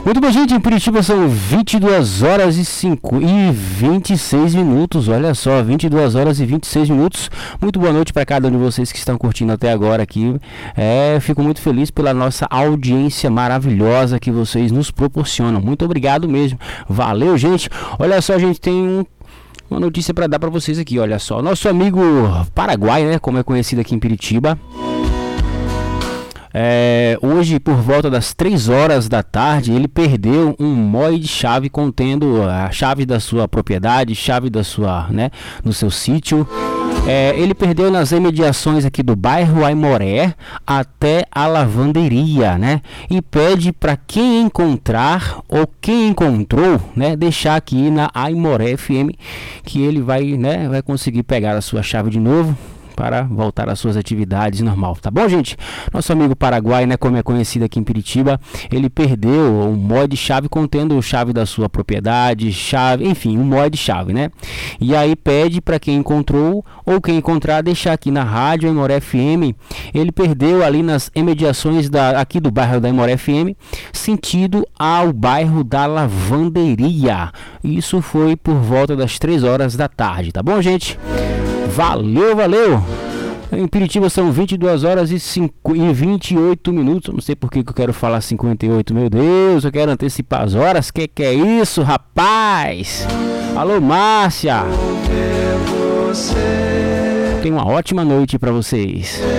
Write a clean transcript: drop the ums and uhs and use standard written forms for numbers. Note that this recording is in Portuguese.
Muito bem, gente, em Piritiba são 22 horas e 26 minutos, olha só, 22 horas e 26 minutos. Muito boa noite para cada um de vocês que estão curtindo até agora aqui. Fico muito feliz pela nossa audiência maravilhosa que vocês nos proporcionam. Muito obrigado mesmo. Valeu, gente. Olha só, gente, tem uma notícia para dar para vocês aqui, olha só. Nosso amigo Paraguai, né, como é conhecido aqui em Piritiba, hoje por volta das 3 horas da tarde ele perdeu um mói de chave contendo a chave da sua propriedade, chave da sua, né, no seu sítio. Ele perdeu nas imediações aqui do bairro Aimoré até a lavanderia, né? E pede para quem encontrar ou quem encontrou, né, deixar aqui na Aimoré FM, que ele vai, né, vai conseguir pegar a sua chave de novo para voltar às suas atividades normal, tá bom, gente? Nosso amigo Paraguai, né, como é conhecido aqui em Piritiba, ele perdeu um mói de chave contendo chave da sua propriedade, chave, enfim, um mói de chave, né? E aí pede para quem encontrou ou quem encontrar deixar aqui na rádio Aimoré FM. Ele perdeu ali nas imediações aqui do bairro da Aimoré FM, sentido ao bairro da Lavanderia. Isso foi por volta das 3 horas da tarde, tá bom, gente? Valeu, valeu! Em Piritiba são 22 horas e 28 minutos. Eu não sei por que eu quero falar 58, meu Deus, eu quero antecipar as horas. Que é isso, rapaz? Alô, Márcia! Tenha uma ótima noite para vocês.